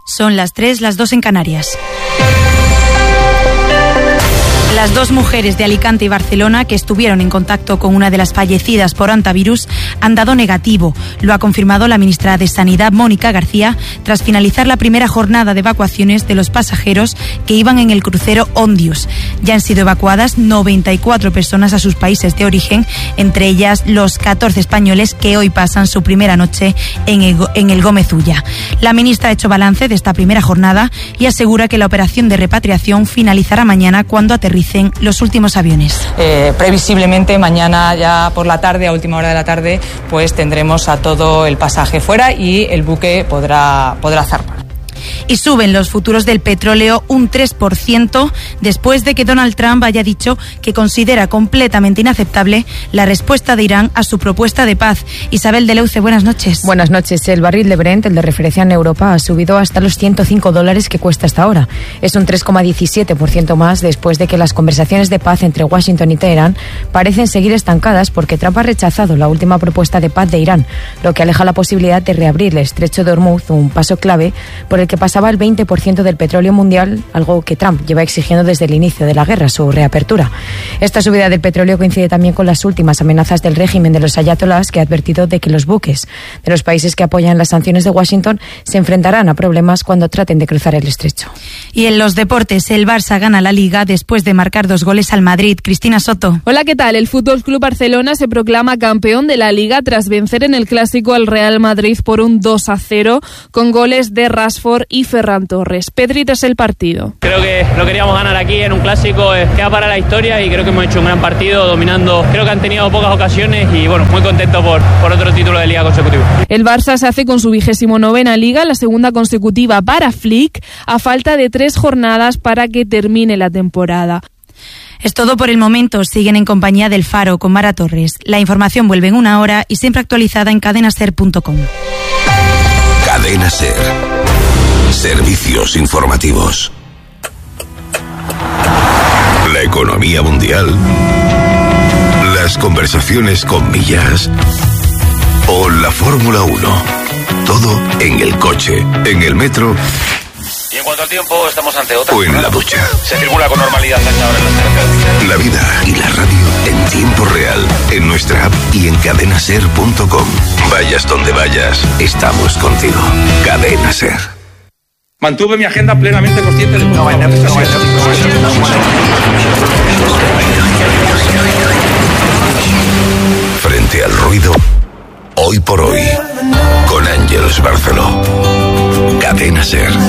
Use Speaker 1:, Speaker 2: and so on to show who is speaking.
Speaker 1: Son las 3, las 2 en Canarias. Las 2 mujeres de Alicante y Barcelona que estuvieron en contacto con una de las fallecidas por hantavirus han dado negativo. Lo ha confirmado la ministra de Sanidad, Mónica García, tras finalizar la primera jornada de evacuaciones de los pasajeros que iban en el crucero Ondius. Ya han sido evacuadas 94 personas a sus países de origen, entre ellas los 14 españoles que hoy pasan su primera noche en el Gómez Ulla. La ministra ha hecho balance de esta primera jornada y asegura que la operación de repatriación finalizará mañana cuando aterricen los últimos aviones.
Speaker 2: Previsiblemente mañana ya por la tarde, a última hora de la tarde, pues tendremos a todo el pasaje fuera y el buque podrá zarpar.
Speaker 1: Y suben los futuros del petróleo un 3% después de que Donald Trump haya dicho que considera completamente inaceptable la respuesta de Irán a su propuesta de paz. Isabel de Leuce, buenas noches.
Speaker 3: Buenas noches. El barril de Brent, el de referencia en Europa, ha subido hasta los $105 que cuesta hasta ahora. Es un 3,17% más después de que las conversaciones de paz entre Washington y Teherán parecen seguir estancadas porque Trump ha rechazado la última propuesta de paz de Irán, lo que aleja la posibilidad de reabrir el estrecho de Hormuz, un paso clave por el que pasaba el 20% del petróleo mundial, algo que Trump lleva exigiendo desde el inicio de la guerra, su reapertura. Esta subida del petróleo coincide también con las últimas amenazas del régimen de los ayatolás, que ha advertido de que los buques de los países que apoyan las sanciones de Washington se enfrentarán a problemas cuando traten de cruzar el estrecho.
Speaker 1: Y en los deportes, el Barça gana la Liga después de marcar 2 goles al Madrid. Cristina Soto.
Speaker 4: Hola, ¿qué tal? El Fútbol Club Barcelona se proclama campeón de la Liga tras vencer en el Clásico al Real Madrid por un 2-0 con goles de Rashford y Ferran Torres. Pedri tras el partido.
Speaker 5: Creo que lo queríamos ganar aquí en un clásico, queda para la historia y creo que hemos hecho un gran partido dominando. Creo que han tenido pocas ocasiones y bueno, muy contento por otro título de Liga consecutivo.
Speaker 4: El Barça se hace con su 29ª Liga, la segunda consecutiva para Flick, a falta de 3 jornadas para que termine la temporada.
Speaker 1: Es todo por el momento. Siguen en compañía del Faro con Mara Torres. La información vuelve en 1 hora y siempre actualizada en cadenaser.com.
Speaker 6: Cadena Ser. Servicios informativos. La economía mundial. Las conversaciones con millas. O la Fórmula 1. Todo en el coche, en el metro.
Speaker 7: Y en cuanto al tiempo, estamos ante otra.
Speaker 6: O en la ducha.
Speaker 7: Se circula con normalidad hasta ahora en las carreteras.
Speaker 6: La vida y la radio en tiempo real. En nuestra app y en cadenaser.com. Vayas donde vayas, estamos contigo. Cadena Ser.
Speaker 7: Mantuve mi agenda plenamente consciente de
Speaker 6: Frente al ruido, hoy por hoy, con Ángeles Barceló. Cadena Ser.